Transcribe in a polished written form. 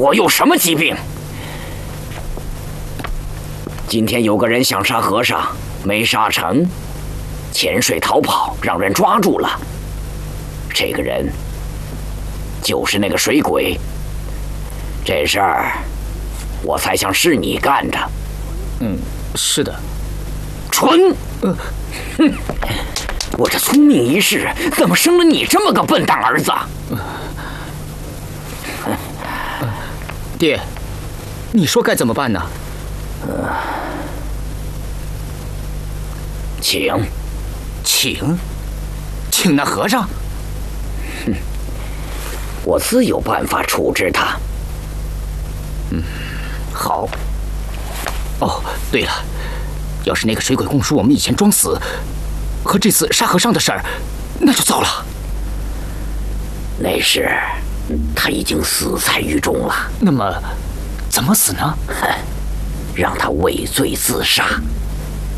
我有什么疾病？今天有个人想杀和尚，没杀成，潜水逃跑，让人抓住了。这个人就是那个水鬼。这事儿我猜想是你干的。 是的。 蠢！哼！我这聪明一世，怎么生了你这么个笨蛋儿子？ 爹，你说该怎么办呢？请那和尚？ 我自有办法处置他。 好。哦，对了，要是那个水鬼供述我们以前装死和这次杀和尚的事儿，那就糟了。 那时他已经死在狱中了。 那么怎么死呢？ 让他畏罪自杀。